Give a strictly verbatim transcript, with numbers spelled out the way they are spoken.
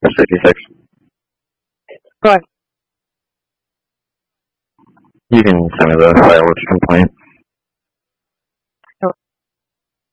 sixty-six. Go ahead. You can send me the file with your complaint.